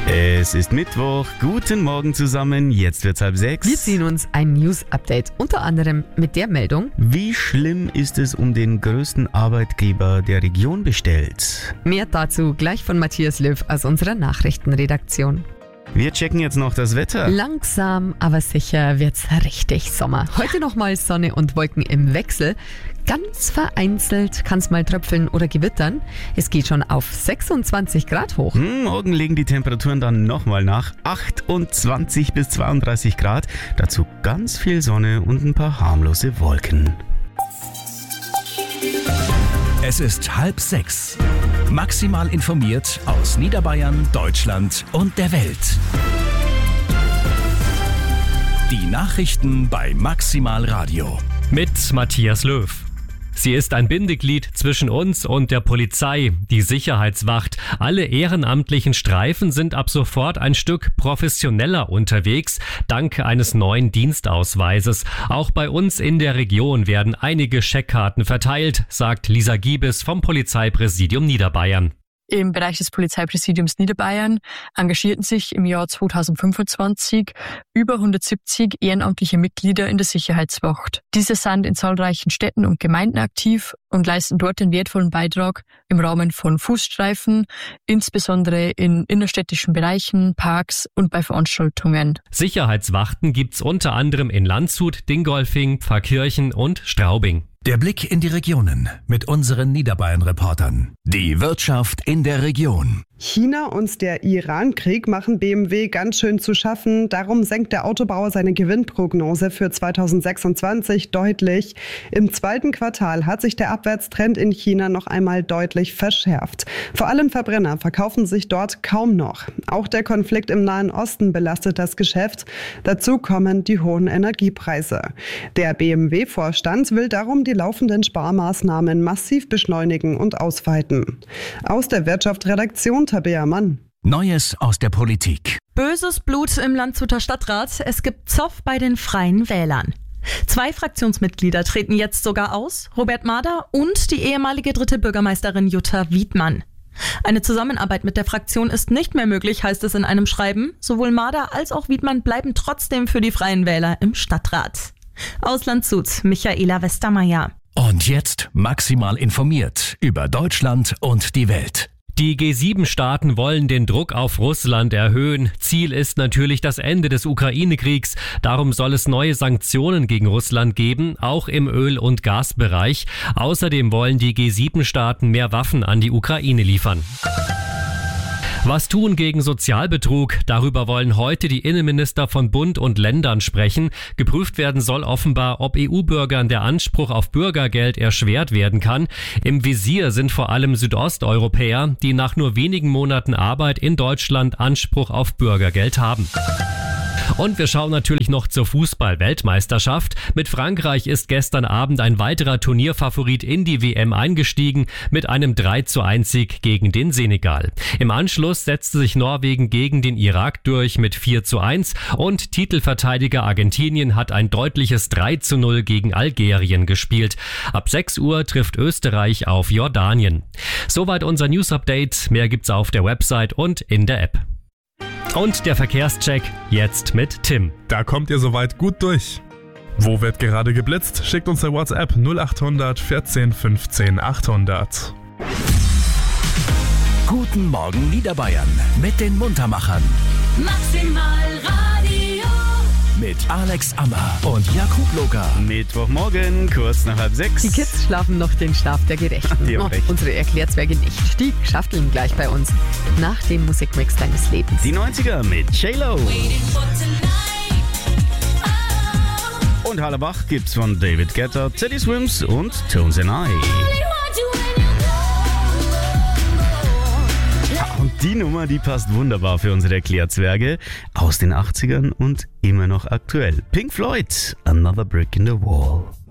Es ist Mittwoch, guten Morgen zusammen, jetzt wird's 5:30. Wir ziehen uns ein News-Update, unter anderem mit der Meldung: Wie schlimm ist es um den größten Arbeitgeber der Region bestellt? Mehr dazu gleich von Matthias Löw aus unserer Nachrichtenredaktion. Wir checken jetzt noch das Wetter. Langsam, aber sicher wird's richtig Sommer. Heute nochmal Sonne und Wolken im Wechsel. Ganz vereinzelt kann's mal tröpfeln oder gewittern. Es geht schon auf 26 Grad hoch. Morgen legen die Temperaturen dann nochmal nach. 28 bis 32 Grad. Dazu ganz viel Sonne und ein paar harmlose Wolken. Es ist 5:30. Maximal informiert aus Niederbayern, Deutschland und der Welt. Die Nachrichten bei Maximal Radio. Mit Matthias Löw. Sie ist ein Bindeglied zwischen uns und der Polizei, die Sicherheitswacht. Alle ehrenamtlichen Streifen sind ab sofort ein Stück professioneller unterwegs, dank eines neuen Dienstausweises. Auch bei uns in der Region werden einige Scheckkarten verteilt, sagt Lisa Giebes vom Polizeipräsidium Niederbayern. Im Bereich des Polizeipräsidiums Niederbayern engagierten sich im Jahr 2025 über 170 ehrenamtliche Mitglieder in der Sicherheitswacht. Diese sind in zahlreichen Städten und Gemeinden aktiv und leisten dort den wertvollen Beitrag im Rahmen von Fußstreifen, insbesondere in innerstädtischen Bereichen, Parks und bei Veranstaltungen. Sicherheitswachten gibt's unter anderem in Landshut, Dingolfing, Pfarrkirchen und Straubing. Der Blick in die Regionen mit unseren Niederbayern-Reportern. Die Wirtschaft in der Region. China und der Iran-Krieg machen BMW ganz schön zu schaffen. Darum senkt der Autobauer seine Gewinnprognose für 2026 deutlich. Im zweiten Quartal hat sich der Abwärtstrend in China noch einmal deutlich verschärft. Vor allem Verbrenner verkaufen sich dort kaum noch. Auch der Konflikt im Nahen Osten belastet das Geschäft. Dazu kommen die hohen Energiepreise. Der BMW-Vorstand will darum die laufenden Sparmaßnahmen massiv beschleunigen und ausweiten. Aus der Wirtschaftsredaktion Tabea Mann. Neues aus der Politik. Böses Blut im Landshuter Stadtrat. Es gibt Zoff bei den Freien Wählern. 2 Fraktionsmitglieder treten jetzt sogar aus, Robert Mader und die ehemalige 3. Bürgermeisterin Jutta Wiedmann. Eine Zusammenarbeit mit der Fraktion ist nicht mehr möglich, heißt es in einem Schreiben. Sowohl Mader als auch Wiedmann bleiben trotzdem für die Freien Wähler im Stadtrat. Aus Landshut, Michaela Westermeier. Und jetzt maximal informiert über Deutschland und die Welt. Die G7-Staaten wollen den Druck auf Russland erhöhen. Ziel ist natürlich das Ende des Ukraine-Kriegs. Darum soll es neue Sanktionen gegen Russland geben, auch im Öl- und Gasbereich. Außerdem wollen die G7-Staaten mehr Waffen an die Ukraine liefern. Was tun gegen Sozialbetrug? Darüber wollen heute die Innenminister von Bund und Ländern sprechen. Geprüft werden soll offenbar, ob EU-Bürgern der Anspruch auf Bürgergeld erschwert werden kann. Im Visier sind vor allem Südosteuropäer, die nach nur wenigen Monaten Arbeit in Deutschland Anspruch auf Bürgergeld haben. Und wir schauen natürlich noch zur Fußball-Weltmeisterschaft. Mit Frankreich ist gestern Abend ein weiterer Turnierfavorit in die WM eingestiegen mit einem 3:1 gegen den Senegal. Im Anschluss setzte sich Norwegen gegen den Irak durch mit 4:1 und Titelverteidiger Argentinien hat ein deutliches 3:0 gegen Algerien gespielt. Ab 6 Uhr trifft Österreich auf Jordanien. Soweit unser News-Update. Mehr gibt's auf der Website und in der App. Und der Verkehrscheck jetzt mit Tim. Da kommt ihr soweit gut durch. Wo wird gerade geblitzt? Schickt uns eine WhatsApp 0800 14 15 800. Guten Morgen Niederbayern mit den Muntermachern. Maximal Radio. Mit Alex Ammer und Jakub Loga. Mittwochmorgen, kurz nach 5:30. Die Kids schlafen noch den Schlaf der Gerechten. Die haben recht. Unsere Erklärzwerge nicht. Die schafteln gleich bei uns. Nach dem Musikmix deines Lebens. Die 90er mit J-Lo. Und Hallerbach gibt's von David Guetta, Teddy Swims und Tones and I. Und die Nummer, die passt wunderbar für unsere Erklärzwerge aus den 80ern und immer noch aktuell. Pink Floyd, Another Brick in the Wall.